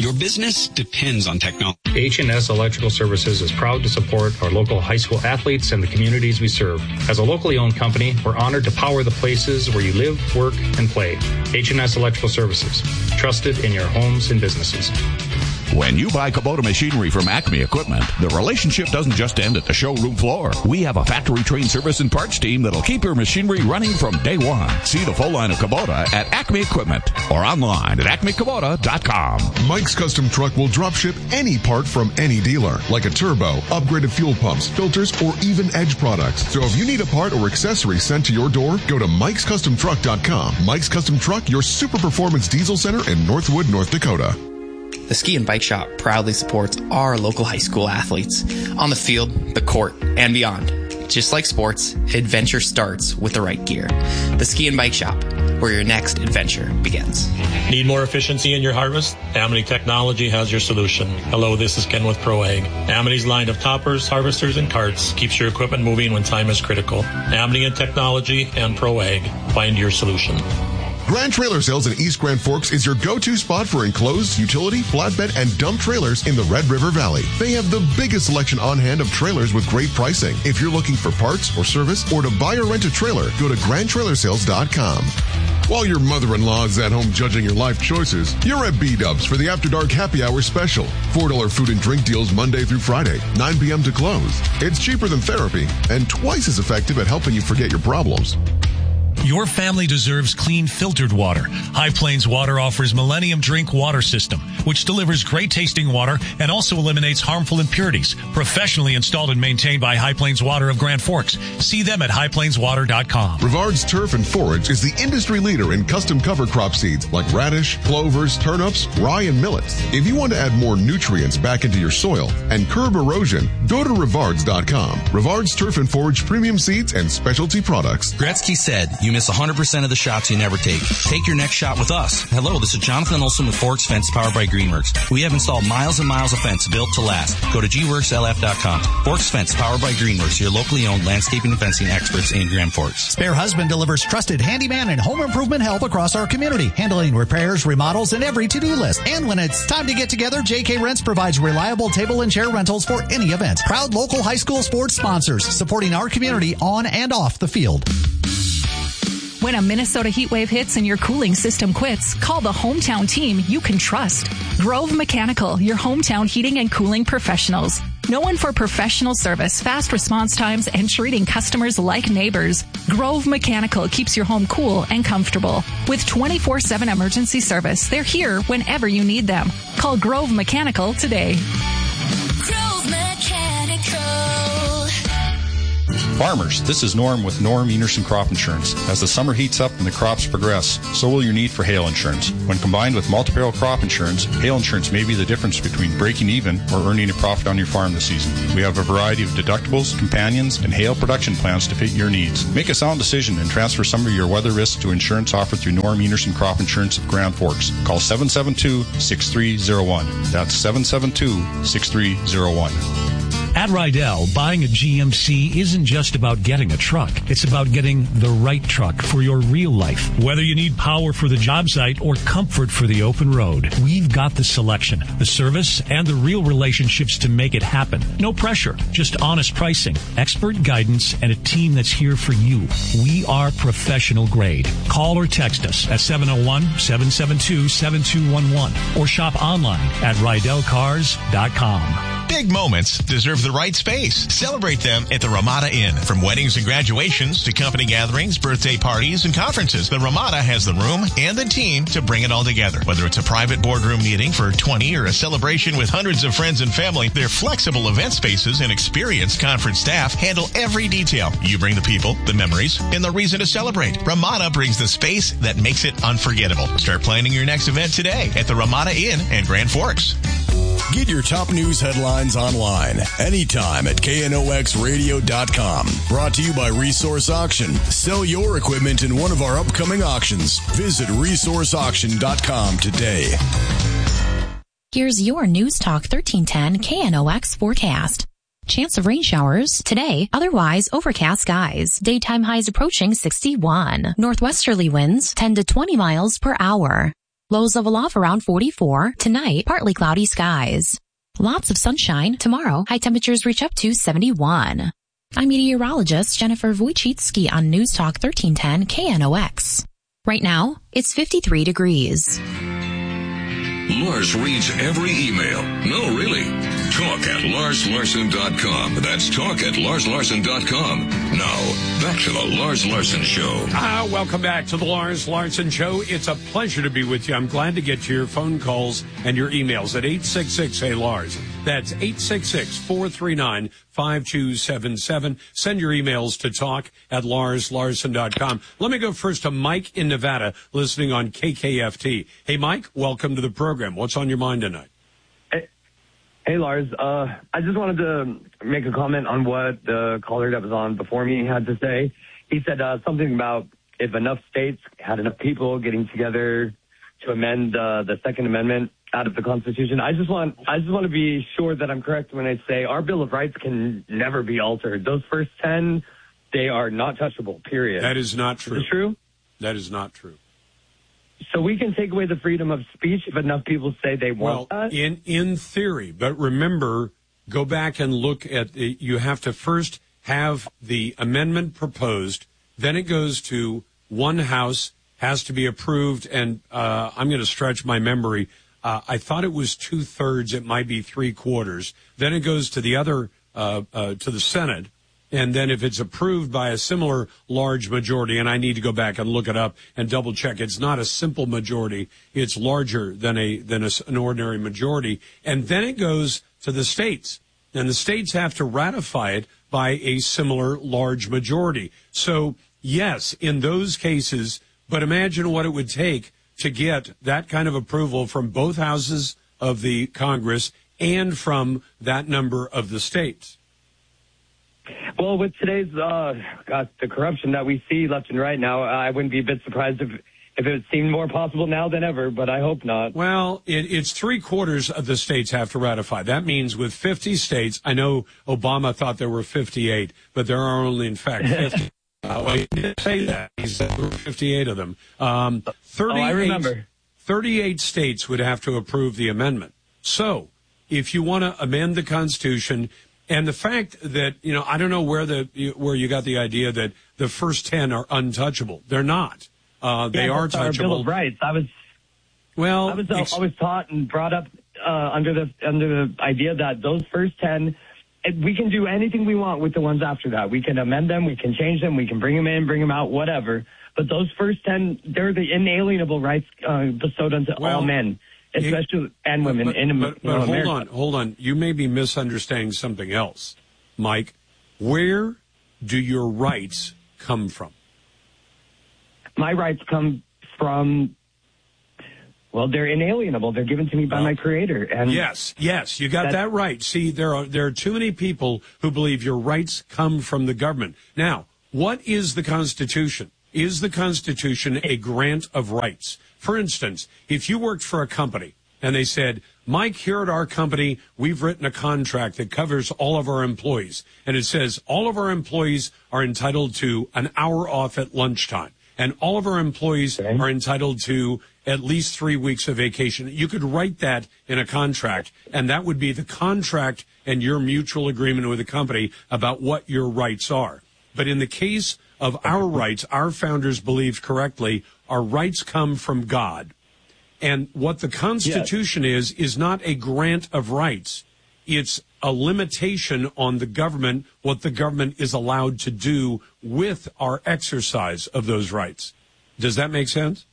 Your business depends on technology. H&S Electrical Services is proud to support our local high school athletes and the communities we serve. As a locally owned company, we're honored to power the places where you live, work, and play. H&S Electrical Services, trusted in your homes and businesses. When you buy Kubota machinery from Acme Equipment, the relationship doesn't just end at the showroom floor. We have a factory-trained service and parts team that'll keep your machinery running from day one. See the full line of Kubota at Acme Equipment or online at acmekubota.com. Mike's Custom Truck will drop ship any part from any dealer, like a turbo, upgraded fuel pumps, filters, or even Edge products. So if you need a part or accessory sent to your door, go to mikescustomtruck.com. Mike's Custom Truck, your super performance diesel center in Northwood, North Dakota. The Ski and Bike Shop proudly supports our local high school athletes on the field, the court, and beyond. Just like sports, adventure starts with the right gear. The Ski and Bike Shop, where your next adventure begins. Need more efficiency in your harvest? Amity Technology has your solution. Hello, this is Ken with ProAg. Amity's line of toppers, harvesters, and carts keeps your equipment moving when time is critical. Amity and Technology and ProAg. Find your solution. Grand Trailer Sales in East Grand Forks is your go-to spot for enclosed, utility, flatbed, and dump trailers in the Red River Valley. They have the biggest selection on hand of trailers with great pricing. If you're looking for parts or service or to buy or rent a trailer, go to grandtrailersales.com. While your mother-in-law is at home judging your life choices, you're at B-Dubs for the After Dark Happy Hour special. $4 food and drink deals Monday through Friday, 9 p.m. to close. It's cheaper than therapy and twice as effective at helping you forget your problems. Your family deserves clean, filtered water. High Plains Water offers Millennium Drink Water System, which delivers great-tasting water and also eliminates harmful impurities. Professionally installed and maintained by High Plains Water of Grand Forks. See them at highplainswater.com. Rivard's Turf and Forage is the industry leader in custom cover crop seeds like radish, clovers, turnips, rye, and millets. If you want to add more nutrients back into your soil and curb erosion, go to rivards.com. Rivard's Turf and Forage premium seeds and specialty products. Gretzky said, you miss 100% of the shots you never take. Take your next shot with us. Hello, this is Jonathan Olson with Forks Fence, powered by Greenworks. We have installed miles and miles of fence built to last. Go to gworkslf.com. Forks Fence, powered by Greenworks, your locally owned landscaping and fencing experts in Grand Forks. Spare Husband delivers trusted handyman and home improvement help across our community, handling repairs, remodels, and every to-do list. And when it's time to get together, JK Rents provides reliable table and chair rentals for any event. Proud local high school sports sponsors, supporting our community on and off the field. When a Minnesota heat wave hits and your cooling system quits, call the hometown team you can trust. Grove Mechanical, your hometown heating and cooling professionals. Known for professional service, fast response times, and treating customers like neighbors, Grove Mechanical keeps your home cool and comfortable. With 24/7 emergency service, they're here whenever you need them. Call Grove Mechanical today. Grove Mechanical. Farmers, this is Norm with Norm Enerson Crop Insurance. As the summer heats up and the crops progress, so will your need for hail insurance. When combined with multi-peril crop insurance, hail insurance may be the difference between breaking even or earning a profit on your farm this season. We have a variety of deductibles, companions, and hail production plans to fit your needs. Make a sound decision and transfer some of your weather risks to insurance offered through Norm Enerson Crop Insurance of Grand Forks. Call 772-6301. That's 772-6301. At Rydell, buying a GMC isn't just about getting a truck. It's about getting the right truck for your real life. Whether you need power for the job site or comfort for the open road, we've got the selection, the service, and the real relationships to make it happen. No pressure, just honest pricing, expert guidance, and a team that's here for you. We are professional grade. Call or text us at 701-772-7211 or shop online at RydellCars.com. Big moments deserve the right space. Celebrate them at the Ramada Inn. From weddings and graduations to company gatherings, birthday parties, and conferences, the Ramada has the room and the team to bring it all together. Whether it's a private boardroom meeting for 20 or a celebration with hundreds of friends and family, their flexible event spaces and experienced conference staff handle every detail. You bring the people, the memories, and the reason to celebrate. Ramada brings the space that makes it unforgettable. Start planning your next event today at the Ramada Inn in Grand Forks. Get your top news headlines online anytime at knoxradio.com. Brought to you by Resource Auction. Sell your equipment in one of our upcoming auctions. Visit resourceauction.com today. Here's your News Talk 1310 KNOX forecast. Chance of rain showers today, otherwise overcast skies. Daytime highs approaching 61. Northwesterly winds 10 to 20 miles per hour. Lows level off around 44. Tonight, partly cloudy skies. Lots of sunshine. Tomorrow, high temperatures reach up to 71. I'm meteorologist Jennifer Wojcicki on News Talk 1310 KNOX. Right now, it's 53 degrees. Lars reads every email. No, really. Talk at LarsLarson.com. That's talk at LarsLarson.com. Now, back to the Lars Larson Show. Welcome back to the Lars Larson Show. It's a pleasure to be with you. I'm glad to get to your phone calls and your emails at 866-HEY-LARS. That's 866-439-5277. Send your emails to talk at LarsLarson.com. Let me go first to Mike in Nevada, listening on KKFT. Hey, Mike, welcome to the program. What's on your mind tonight? Hey, Lars. I just wanted to make a comment on what the caller that was on before me had to say. He said something about if enough states had enough people getting together to amend the Second Amendment out of the Constitution. I just want to be sure that I'm correct when I say our Bill of Rights can never be altered. Those first 10, they are not touchable, period. That is not true. Is it true? That is not true. So we can take away the freedom of speech if enough people say they want that? In theory, but remember, go back and look at you have to first have the amendment proposed, then it goes to one house, has to be approved, and I'm going to stretch my memory. I thought it was 2/3, it might be 3/4. Then it goes to the other, to the Senate. And then if it's approved by a similar large majority, and I need to go back and look it up and double check, it's not a simple majority. It's larger than an ordinary majority. And then it goes to the states. And the states have to ratify it by a similar large majority. So, yes, in those cases, but imagine what it would take to get that kind of approval from both houses of the Congress and from that number of the states. Well, with today's the corruption that we see left and right now, I wouldn't be a bit surprised if it seemed more possible now than ever, but I hope not. Well, it's 3/4 of the states have to ratify. That means with 50 states, I know Obama thought there were 58, but there are only, in fact, 50. He didn't say that. He said there were 58 of them. 38, I remember. 38 states would have to approve the amendment. So if you want to amend the Constitution, and the fact that, I don't know where you got the idea that the first 10 are untouchable. They're not. They are touchable. Our Bill of Rights. I was always taught and brought up under the idea that those first 10, we can do anything we want with the ones after that. We can amend them, we can change them, we can bring them in, bring them out, whatever. But those first 10, they're the inalienable rights bestowed unto all men. Especially and women in America. But hold on. You may be misunderstanding something else, Mike. Where do your rights come from? My rights come from, well, they're inalienable. They're given to me by my Creator. And yes, you got that right. See, there are too many people who believe your rights come from the government. Now, what is the Constitution? Is the Constitution a grant of rights? For instance, if you worked for a company and they said, Mike, here at our company, we've written a contract that covers all of our employees. And it says all of our employees are entitled to an hour off at lunchtime. And all of our employees are entitled to at least 3 weeks of vacation. You could write that in a contract, and that would be the contract and your mutual agreement with the company about what your rights are. But in the case of our rights, our founders believed correctly, our rights come from God. And what the Constitution is not a grant of rights. It's a limitation on the government, what the government is allowed to do with our exercise of those rights. Does that make sense?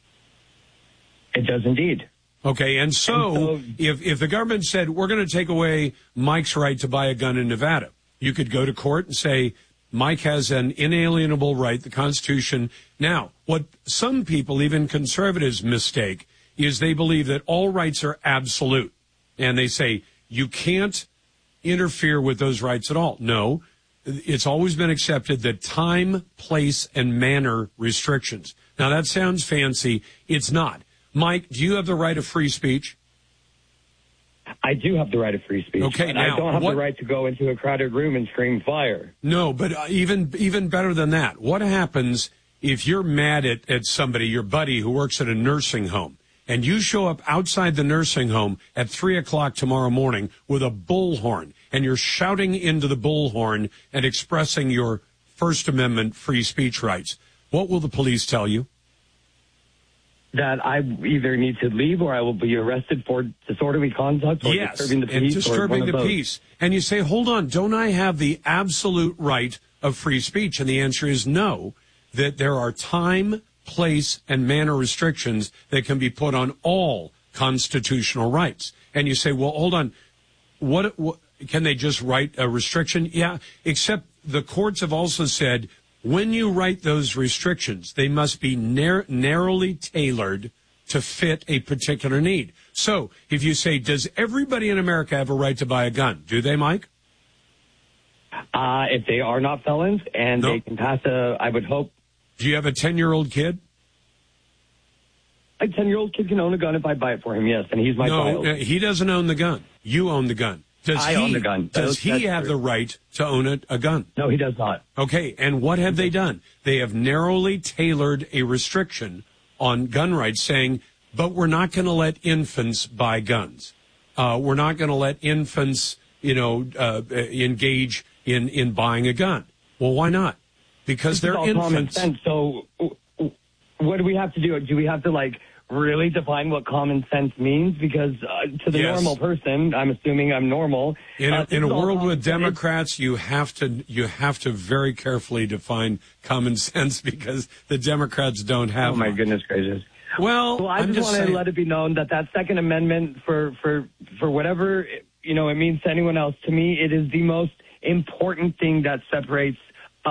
It does indeed. Okay, and so if the government said, we're going to take away Mike's right to buy a gun in Nevada, you could go to court and say, Mike has an inalienable right, the Constitution. Now, what some people, even conservatives, mistake is they believe that all rights are absolute. And they say, you can't interfere with those rights at all. No, it's always been accepted that time, place, and manner restrictions. Now, that sounds fancy. It's not. Mike, do you have the right of free speech? I do have the right of free speech. Okay, now, I don't have the right to go into a crowded room and scream fire. No, but even better than that, what happens if you're mad at somebody, your buddy who works at a nursing home, and you show up outside the nursing home at 3 o'clock tomorrow morning with a bullhorn, and you're shouting into the bullhorn and expressing your First Amendment free speech rights, what will the police tell you? That I either need to leave or I will be arrested for disorderly conduct or disturbing the peace. And disturbing the peace. And you say, hold on, don't I have the absolute right of free speech? And the answer is no, that there are time, place, and manner restrictions that can be put on all constitutional rights. And you say, well, hold on, what can they just write a restriction? Yeah, except the courts have also said when you write those restrictions, they must be narrowly tailored to fit a particular need. So if you say, does everybody in America have a right to buy a gun? Do they, Mike? If they are not felons and they can pass I would hope. Do you have a 10-year-old kid? A 10-year-old kid can own a gun if I buy it for him, yes, and he's my child. No, he doesn't own the gun. You own the gun. I own the gun. Does he have the right to own a gun? No, he does not. Okay, and what have they done? They have narrowly tailored a restriction on gun rights saying, but we're not going to let infants buy guns. We're not going to let infants, engage in buying a gun. Well, why not? Because they're infants. Common sense. So what do we have to do? Do we have to, really define what common sense means? Because to the normal person, I'm assuming I'm normal. In a world with Democrats, you have to very carefully define common sense because the Democrats don't have. Oh my goodness gracious! Well, I just want to let it be known that Second Amendment, for whatever it means to anyone else, to me it is the most important thing that separates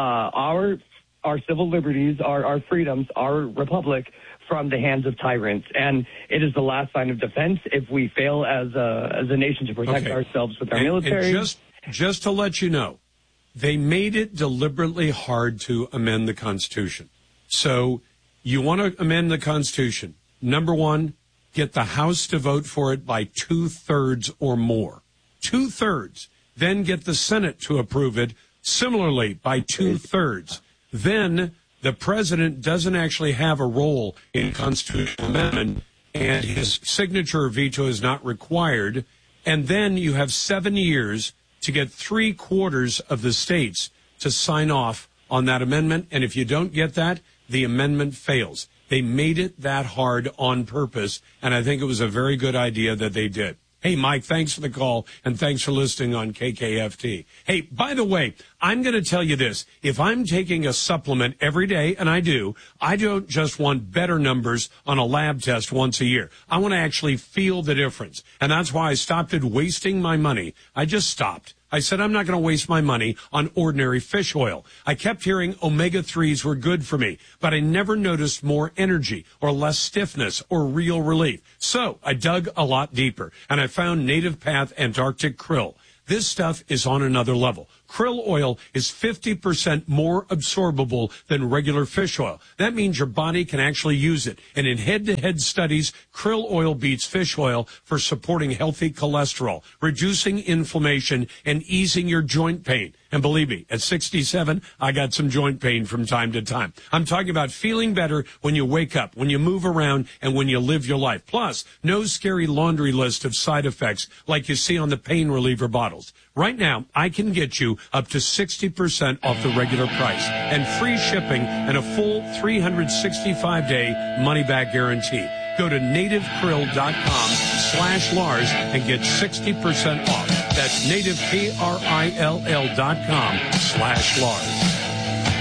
our civil liberties, our freedoms, our republic from the hands of tyrants. And it is the last line of defense if we fail as a nation to protect ourselves with our military. And just to let you know, they made it deliberately hard to amend the Constitution. So you want to amend the Constitution. Number one, get the House to vote for it by 2/3 or more. 2/3. Then get the Senate to approve it similarly by 2/3. Then the president doesn't actually have a role in constitutional amendment, and his signature or veto is not required. And then you have 7 years to get 3/4 of the states to sign off on that amendment. And if you don't get that, the amendment fails. They made it that hard on purpose, and I think it was a very good idea that they did. Hey, Mike, thanks for the call, and thanks for listening on KKFT. Hey, by the way, I'm going to tell you this. If I'm taking a supplement every day, and I don't just want better numbers on a lab test once a year. I want to actually feel the difference. And that's why I stopped wasting my money. I just stopped. I said, I'm not going to waste my money on ordinary fish oil. I kept hearing omega-3s were good for me, but I never noticed more energy or less stiffness or real relief. So I dug a lot deeper, and I found Native Path Antarctic Krill. This stuff is on another level. Krill oil is 50% more absorbable than regular fish oil. That means your body can actually use it. And in head-to-head studies, krill oil beats fish oil for supporting healthy cholesterol, reducing inflammation, and easing your joint pain. And believe me, at 67, I got some joint pain from time to time. I'm talking about feeling better when you wake up, when you move around, and when you live your life. Plus, no scary laundry list of side effects like you see on the pain reliever bottles. Right now, I can get you up to 60% off the regular price and free shipping and a full 365-day money-back guarantee. Go to nativekrill.com/Lars and get 60% off. That's nativekrill.com/Lars.